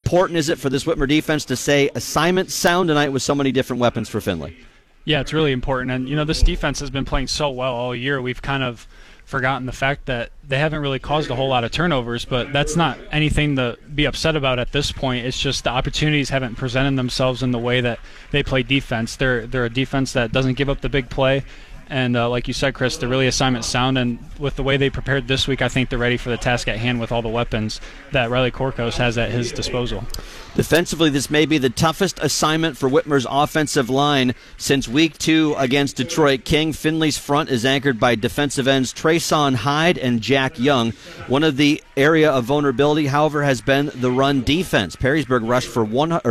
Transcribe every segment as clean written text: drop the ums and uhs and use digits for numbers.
important is it for this Whitmer defense to stay assignment sound tonight with so many different weapons for Findlay? Yeah, it's really important. And, this defense has been playing so well all year. We've kind of forgotten the fact that they haven't really caused a whole lot of turnovers, but that's not anything to be upset about at this point. It's just the opportunities haven't presented themselves in the way that they play defense. They're a defense that doesn't give up the big play. And like you said, Chris, they're really assignment sound. And with the way they prepared this week, I think they're ready for the task at hand with all the weapons that Riley Korkos has at his disposal. Defensively, this may be the toughest assignment for Whitmer's offensive line since Week 2 against Detroit King. Findlay's front is anchored by defensive ends Trayson Hyde and Jack Young. One of the area of vulnerability, however, has been the run defense. Perrysburg rushed for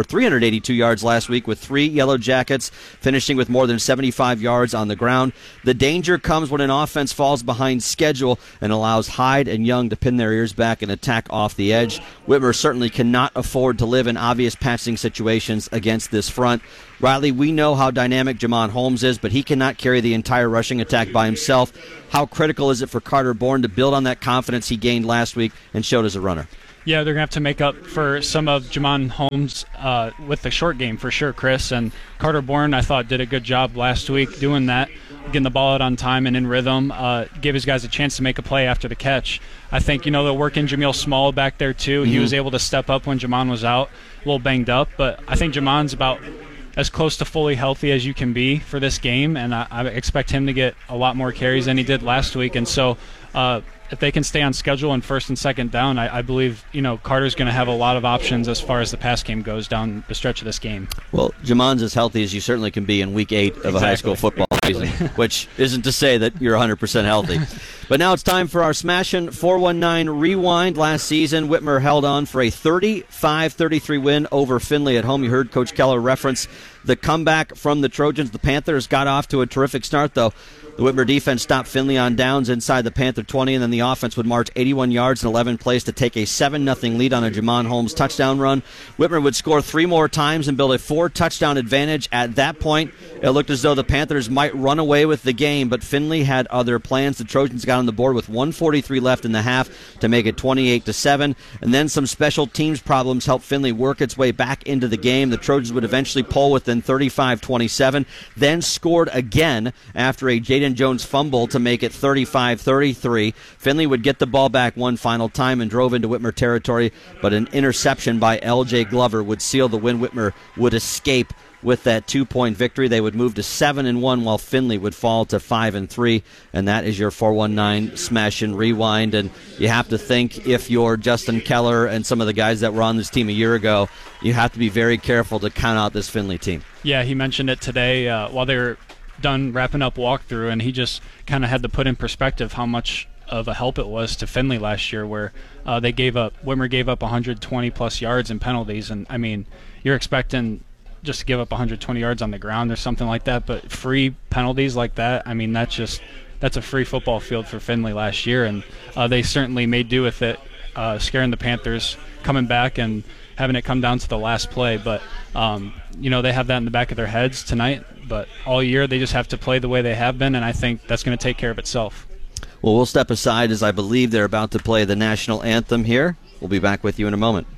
382 yards last week with 3 Yellow Jackets, finishing with more than 75 yards on the ground. The danger comes when an offense falls behind schedule and allows Hyde and Young to pin their ears back and attack off the edge. Whitmer certainly cannot afford to live in obvious passing situations against this front. Riley, we know how dynamic Jamon Holmes is, but he cannot carry the entire rushing attack by himself. How critical is it for Carter Bourne to build on that confidence he gained last week and showed as a runner? Yeah, they're going to have to make up for some of Jamon Holmes with the short game for sure, Chris. And Carter Bourne, I thought, did a good job last week doing that, getting the ball out on time and in rhythm, gave his guys a chance to make a play after the catch. I think, they'll work in Jameel Small back there too. Mm-hmm. He was able to step up when Jamon was out, a little banged up. But I think Jamon's about as close to fully healthy as you can be for this game, and I expect him to get a lot more carries than he did last week. And so if they can stay on schedule in first and second down, I believe Carter's going to have a lot of options as far as the pass game goes down the stretch of this game. Well, Jamon's as healthy as you certainly can be in Week 8 of a high school football season, which isn't to say that you're 100% healthy. But now it's time for our Smashin' 419 Rewind. Last season, Whitmer held on for a 35-33 win over Findlay at home. You heard Coach Keller reference the comeback from the Trojans. The Panthers got off to a terrific start, though. The Whitmer defense stopped Findlay on downs inside the Panther 20, and then the offense would march 81 yards in 11 plays to take a 7-0 lead on a Jamon Holmes touchdown run. Whitmer would score 3 more times and build a 4-touchdown advantage. At that point, it looked as though the Panthers might run away with the game, but Findlay had other plans. The Trojans got on the board with 1:43 left in the half to make it 28-7, and then some special teams problems helped Findlay work its way back into the game. The Trojans would eventually pull within 35-27, then scored again after a Jaden Jones fumble to make it 35-33. Findlay would get the ball back one final time and drove into Whitmer territory, but an interception by L.J. Glover would seal the win. Whitmer would escape with that 2-point victory. They would move to 7-1, while Findlay would fall to 5-3, and that is your 419 Smash and Rewind. And you have to think, if you're Justin Keller and some of the guys that were on this team a year ago, you have to be very careful to count out this Findlay team. Yeah, he mentioned it today while they were done wrapping up walkthrough, and he just kind of had to put in perspective how much of a help it was to Findlay last year, where Whitmer gave up 120 plus yards in penalties. And I mean, you're expecting just to give up 120 yards on the ground or something like that, but free penalties like that, I mean, that's a free football field for Findlay last year, and they certainly made do with it, scaring the Panthers, coming back and having it come down to the last play. But they have that in the back of their heads tonight, but all year they just have to play the way they have been, and I think that's going to take care of itself. Well, we'll step aside as I believe they're about to play the national anthem here. We'll be back with you in a moment.